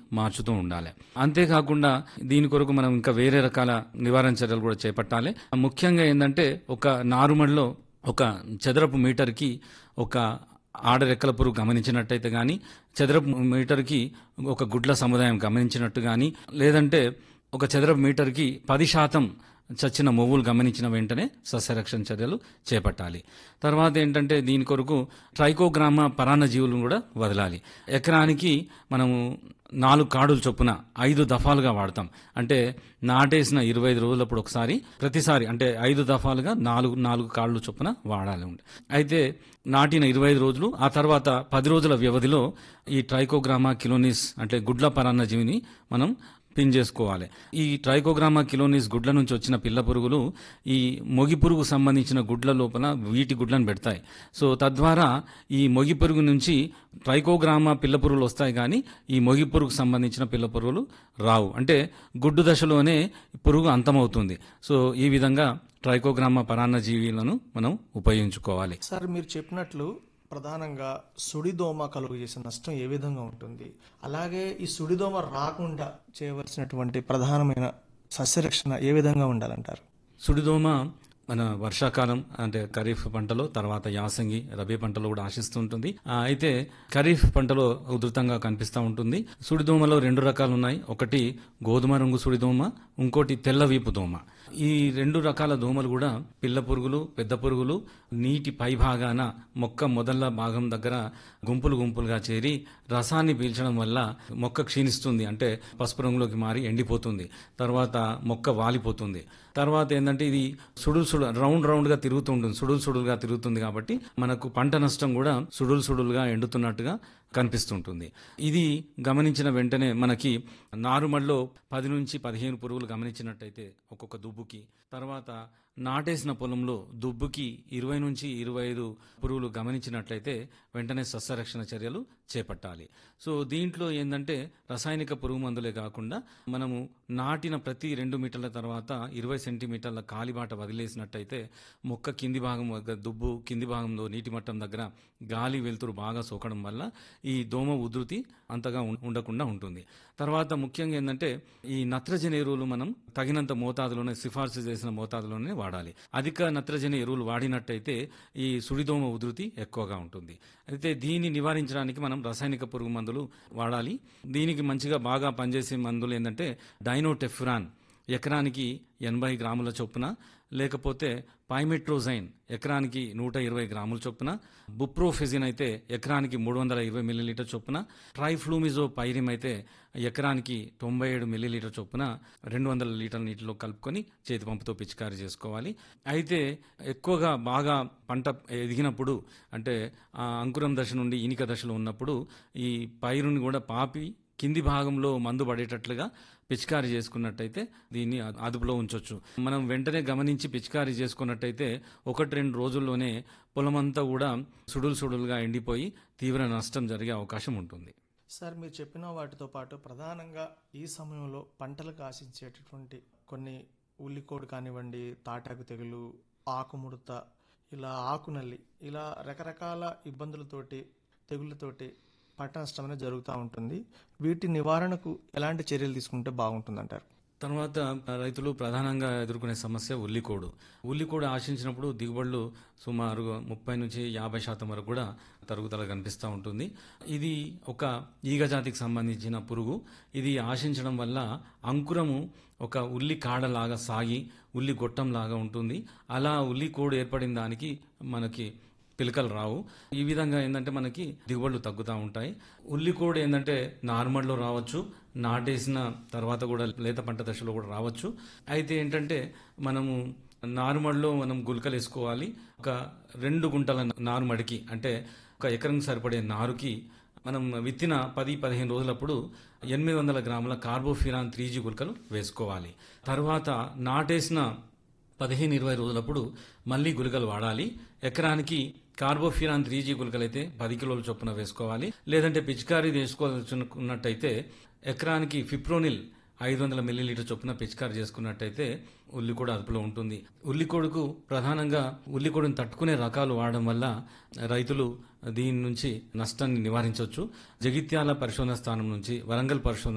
మార్చుతూ ఉండాలి. అంతేకాకుండా దీని కొరకు మనం ఇంకా వేరే రకాల నివారణ చర్యలు కూడా చేపట్టాలి. ముఖ్యంగా ఏంటంటే ఒక నారుమడిలో ఒక చదరపు మీటర్కి ఒక ఆడరెక్కల పురుగు గమనించినట్టయితే కానీ, చదరపు మీటర్కి ఒక గుడ్ల సముదాయం గమనించినట్టు కానీ, లేదంటే ఒక చదరపు మీటర్కి 10% చచ్చిన మొవ్వులు గమనించిన వెంటనే సస్యరక్షణ చర్యలు చేపట్టాలి. తర్వాత ఏంటంటే దీని కొరకు ట్రైకోగ్రామా పరాన్నజీవులను కూడా వదలాలి. ఎకరానికి మనము 4 కాడుల చొప్పున 5 దఫాలుగా వాడతాం. అంటే నాటేసిన 25 రోజులప్పుడు ఒకసారి, ప్రతిసారి అంటే 5 దఫాలుగా 4 కాళ్ళు చొప్పున వాడాలి. అయితే నాటిన 25 రోజులు ఆ తర్వాత 10 రోజుల వ్యవధిలో ఈ ట్రైకోగ్రామా కిలోనిస్ అంటే గుడ్ల పరాన్నజీవిని మనం పిన్ చేసుకోవాలి. ఈ ట్రైకోగ్రామా కిలోనిస్ గుడ్ల నుంచి వచ్చిన పిల్ల పురుగులు ఈ మొగి పురుగు సంబంధించిన గుడ్ల లోపల వీటి గుడ్లను పెడతాయి. సో తద్వారా ఈ మొగి పురుగు నుంచి ట్రైకోగ్రామా పిల్ల పురుగులు వస్తాయి, కానీ ఈ మొగి పురుగు సంబంధించిన పిల్ల పురుగులు రావు. అంటే గుడ్డు దశలోనే పురుగు అంతమవుతుంది. సో ఈ విధంగా ట్రైకోగ్రామా పరాన్నజీవులను మనం ఉపయోగించుకోవాలి. సార్, మీరు చెప్పినట్లు ప్రధానంగా సుడిదోమ కలుగు చేసే నష్టం ఏ విధంగా ఉంటుంది, అలాగే ఈ సుడిదోమ రాకుండా చేయవలసినటువంటి ప్రధానమైన సస్యరక్షణ ఏ విధంగా ఉండాలంటారు? సుడిదోమ మన వర్షాకాలం అంటే ఖరీఫ్ పంటలో, తర్వాత యాసంగి, రబీ పంటలో కూడా ఆశిస్తూ ఉంటుంది. అయితే ఖరీఫ్ పంటలో ఉధృతంగా కనిపిస్తూ ఉంటుంది. సుడిదోమలో 2 రకాలు ఉన్నాయి. ఒకటి గోధుమ రంగు సుడిదోమ, ఇంకోటి తెల్లవీపు దోమ. ఈ 2 రకాల దోమలు కూడా పిల్ల పురుగులు, పెద్ద పురుగులు నీటి పై భాగాన మొక్క మొదళ్ళ భాగం దగ్గర గుంపులుగా చేరి రసాన్ని పీల్చడం వల్ల మొక్క క్షీణిస్తుంది. అంటే పసుపు రంగులోకి మారి ఎండిపోతుంది. తర్వాత మొక్క వాలిపోతుంది. తర్వాత ఏంటంటే ఇది రౌండ్ గా తిరుగుతూ ఉంటుంది, సుడులుగా తిరుగుతుంది. కాబట్టి మనకు పంట నష్టం కూడా సుడులుగా ఎండుతున్నట్టుగా కనిపిస్తుంటుంది. ఇది గమనించిన వెంటనే మనకి నారుమడిలో 10 నుంచి 15 పురుగులు గమనించినట్టయితే ఒక్కొక్క దుబ్బుకి, తర్వాత నాటేసిన పొలంలో దుబ్బుకి 20 నుంచి 25 పురుగులు గమనించినట్లయితే వెంటనే సస్యరక్షణ చర్యలు చేపట్టాలి. సో దీంట్లో ఏంటంటే రసాయనిక పురుగు మందులే కాకుండా మనము నాటిన ప్రతి 2 మీటర్ల తర్వాత 20 సెంటీమీటర్ల కాలిబాట వదిలేసినట్టయితే మొక్క కింది భాగం దుబ్బు కింది భాగంలో నీటి మట్టం దగ్గర గాలి వెలుతురు బాగా సోకడం వల్ల ఈ దోమ ఉధృతి అంతగా ఉండకుండా ఉంటుంది. తర్వాత ముఖ్యంగా ఏంటంటే ఈ నత్రజని ఎరువులు మనం తగినంత మోతాదులోనే, సిఫార్సు చేసిన మోతాదులోనే వాడాలి. అధిక నత్రజని ఎరువులు వాడినట్టయితే ఈ సుడిదోమ ఉధృతి ఎక్కువగా ఉంటుంది. అయితే దీన్ని నివారించడానికి మనం రసాయనిక పురుగు మందులు వాడాలి. దీనికి మంచిగా బాగా పనిచేసే మందులు ఏంటంటే డైనోటెఫ్యురాన్ ఎకరానికి 80 గ్రాముల చొప్పున, లేకపోతే పైమెట్రోజైన్ ఎకరానికి 120 గ్రాముల చొప్పున, బుప్రోఫెజిన్ అయితే ఎకరానికి 320 మిల్లీలీటర్ చొప్పున, ట్రైఫ్లూమిజోపైరిమ్ అయితే ఎకరానికి 97 మిల్లీలీటర్ చొప్పున 200 లీటర్ల నీటిలో కలుపుకొని చేతి పంపుతో పిచికారీ చేసుకోవాలి. అయితే ఎక్కువగా బాగా పంట ఎదిగినప్పుడు, అంటే అంకురం దశ నుండి ఈనిక దశలో ఉన్నప్పుడు ఈ పైరుని కూడా పాపి కింది భాగంలో మందు పడేటట్లుగా పిచికారీ చేసుకున్నట్టయితే దీన్ని అదుపులో ఉంచవచ్చు. మనం వెంటనే గమనించి పిచికారీ చేసుకున్నట్టయితే 1-2 రోజుల్లోనే పొలమంతా కూడా సుడులుగా ఎండిపోయి తీవ్ర నష్టం జరిగే అవకాశం ఉంటుంది. సార్, మీరు చెప్పిన వాటితో పాటు ప్రధానంగా ఈ సమయంలో పంటలకు ఆశించేటటువంటి కొన్ని ఉల్లికోడు కానివ్వండి, తాటాకు తెగులు, ఆకుముడత, ఇలా ఆకునల్లి, ఇలా రకరకాల ఇబ్బందులతోటి, తెగుళ్ళతోటి పంట నష్టం అనేది జరుగుతూ ఉంటుంది. వీటి నివారణకు ఎలాంటి చర్యలు తీసుకుంటే బాగుంటుందంటారు? తర్వాత రైతులు ప్రధానంగా ఎదుర్కొనే సమస్య ఉల్లికోడు ఆశించినప్పుడు దిగుబడులు సుమారు 30 నుంచి 50% వరకు కూడా తరుగుదల కనిపిస్తూ ఉంటుంది. ఇది ఒక ఈగ జాతికి సంబంధించిన పురుగు. ఇది ఆశించడం వల్ల అంకురము ఒక ఉల్లి కాడలాగా సాగి ఉల్లి గొట్టంలాగా ఉంటుంది. అలా ఉల్లికోడు ఏర్పడిన దానికి మనకి పిలకలు రావు. ఈ విధంగా ఏంటంటే మనకి దిగుబడులు తగ్గుతూ ఉంటాయి. ఉల్లికోడు ఏంటంటే నార్మల్లో రావచ్చు, నాటేసిన తర్వాత కూడా లేత పంట దశలో కూడా రావచ్చు. అయితే ఏంటంటే మనము నారుమడిలో మనం గులకలు వేసుకోవాలి. ఒక 2 గుంటల నారుమడికి, అంటే ఒక ఎకరం సరిపడే నారుకి మనం విత్తిన 10-15 రోజులప్పుడు 800 గ్రాముల కార్బోఫిరాన్ 3G గులకలు వేసుకోవాలి. తర్వాత నాటేసిన 15-20 రోజులప్పుడు మళ్ళీ గుళికలు వాడాలి. ఎకరానికి కార్బోఫిరాన్ 3G గుళికలైతే 10 కిలోల చొప్పున వేసుకోవాలి. లేదంటే పిచికారీ వేసుకోవాలనుకున్నట్టయితే ఎకరానికి ఫిప్రోనిల్ 500 మిల్లీలీటర్ చొప్పున పిచికారీ చేసుకున్నట్టయితే ఉల్లికోడు అదుపులో ఉంటుంది. ఉల్లికోడుకు ప్రధానంగా ఉల్లికోడుని తట్టుకునే రకాలు వాడడం వల్ల రైతులు దీని నుంచి నష్టాన్ని నివారించవచ్చు. జగిత్యాల పరిశోధన స్థానం నుంచి, వరంగల్ పరిశోధన